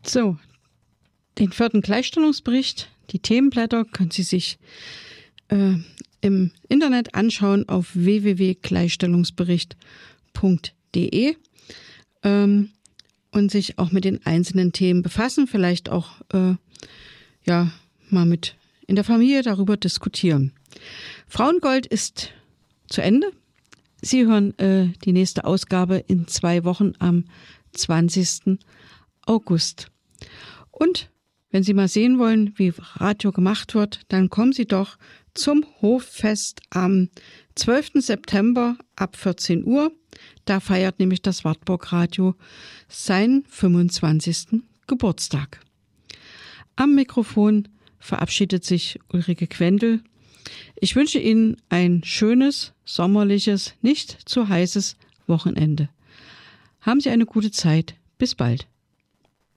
So, den 4. Gleichstellungsbericht, die Themenblätter, können Sie sich im Internet anschauen auf www.gleichstellungsbericht.de und sich auch mit den einzelnen Themen befassen, vielleicht auch mal mit in der Familie darüber diskutieren. Frauengold ist zu Ende. Sie hören die nächste Ausgabe in 2 Wochen am 20. August. Und wenn Sie mal sehen wollen, wie Radio gemacht wird, dann kommen Sie doch zum Hoffest am 12. September ab 14 Uhr. Da feiert nämlich das Wartburg Radio seinen 25. Geburtstag. Am Mikrofon verabschiedet sich Ulrike Quendel. Ich wünsche Ihnen ein schönes, sommerliches, nicht zu heißes Wochenende. Haben Sie eine gute Zeit. Bis bald.